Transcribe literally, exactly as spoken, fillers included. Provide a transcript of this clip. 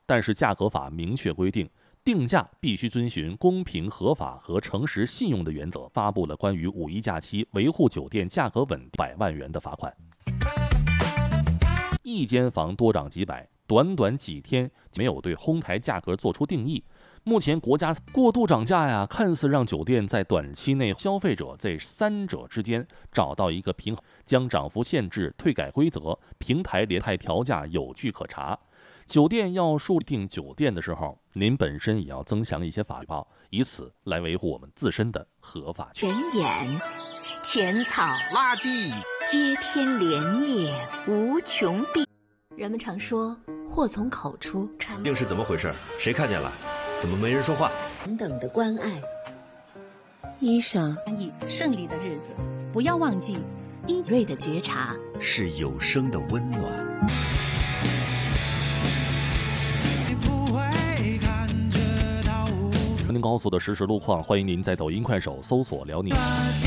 但是价格法明确规定，定价必须遵循公平、合法和诚实信用的原则，发布了关于五一假期维护酒店价格稳定百万元的罚款。一间房多涨几百，短短几天没有对哄抬价格做出定义。目前国家过度涨价呀，看似让酒店在短期内消费者这三者之间找到一个平衡，将涨幅限制、退改规则、平台联泰调价有据可查。酒店要树定酒店的时候，您本身也要增强一些法律包，以此来维护我们自身的合法权。 人眼浅草垃圾， 接天莲叶无穷碧。人们常说祸从口出， 定是怎么回事？谁看见了？怎么没人说话？ 等等的关爱。 医生，胜利的日子，不要忘记医瑞的觉察是有声的温暖。 您告诉的实时路况，欢迎您在抖音、快手搜索辽宁。